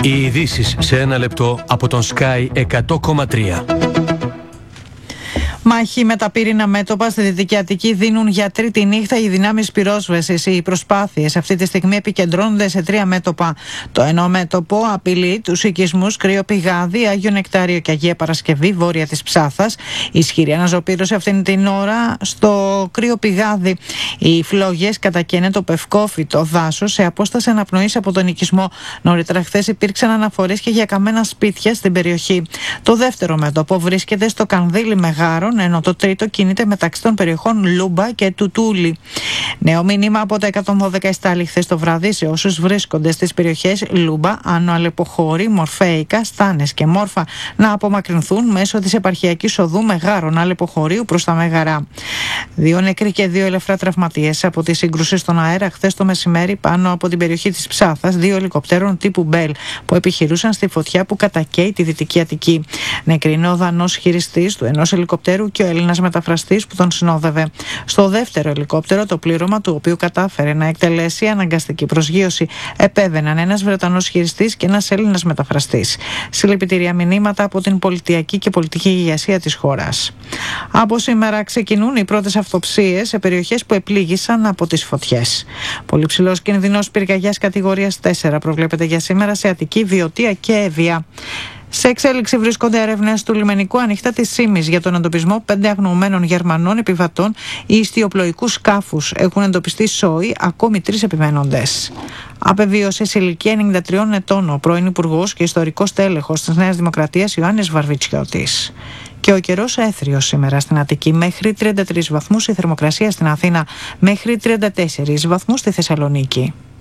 Οι ειδήσεις σε ένα λεπτό από τον Sky 100,3. Μάχη με τα πύρινα μέτωπα στη Δυτική Αττική δίνουν για τρίτη νύχτα οι δυνάμεις πυρόσβεσης. Οι προσπάθειες αυτή τη στιγμή επικεντρώνονται σε 3 μέτωπα. Το ένα μέτωπο απειλεί τους οικισμούς Κρύο Πηγάδι, Άγιο Νεκτάριο και Αγία Παρασκευή, βόρεια της Ψάθας. Ισχυρή αναζωπήρωση αυτήν την ώρα στο Κρύο Πηγάδι. Οι φλόγες κατακαίνε το πευκόφυτο δάσος σε απόσταση αναπνοής από τον οικισμό. Νωρίτερα χθες υπήρξαν αναφορές και για καμένα σπίτια στην περιοχή. Το δεύτερο μέτωπο βρίσκεται στο Κανδύλι Μεγάρων, ενώ το τρίτο κινείται μεταξύ των περιοχών Λούμπα και Τουτούλη. Νέο μήνυμα από τα 112 εστάλει χθες το βράδυ σε όσους βρίσκονται στις περιοχές Λούμπα, Άνω Αλεποχώρη, Μορφέικα, Στάνες και Μόρφα να απομακρυνθούν μέσω της επαρχιακής οδού Μεγάρων Αλεποχωρίου προς τα Μέγαρα. 2 νεκροί και 2 ελαφρά τραυματίες από τη σύγκρουση στον αέρα χθες το μεσημέρι πάνω από την περιοχή της Ψάθας 2 ελικοπτέρων τύπου Μπέλ που επιχειρούσαν στη φωτιά που κατακαίει τη Δυτική Αττική. Νεκρή είναι ο Δανός χειριστής του ενός ελικοπτέρου και ο Έλληνας μεταφραστής που τον συνόδευε. Στο δεύτερο ελικόπτερο, το πλήρωμα του οποίου κατάφερε να εκτελέσει αναγκαστική προσγείωση, επέβαιναν ένας Βρετανός χειριστής και ένας Έλληνας μεταφραστής. Συλληπιτήρια μηνύματα από την πολιτιακή και πολιτική ηγεσία της χώρας. Από σήμερα ξεκινούν οι πρώτες αυτοψίες σε περιοχές που επλήγησαν από τις φωτιές. Πολύ ψηλός κινδυνός πυρκαγιάς κατηγορίας 4 προβλέπεται για σήμερα σε Αττική, Βιωτία και Εύβοια. Σε εξέλιξη βρίσκονται έρευνες του λιμενικού ανοιχτά της Σύμης για τον εντοπισμό 5 αγνοωμένων Γερμανών επιβατών ή ιστιοπλοϊκούς σκάφους. Έχουν εντοπιστεί σόι ακόμη 3 επιμένοντες. Απεβίωσε σε ηλικία 93 ετών ο πρώην Υπουργός και ιστορικός τέλεχος της Νέας Δημοκρατίας Ιωάννης Βαρβιτσιώτης. Και ο καιρός έθριος σήμερα στην Αττική, μέχρι 33 βαθμούς η θερμοκρασία στην Αθήνα, μέχρι 34 βαθμούς στη Θεσσαλονίκη.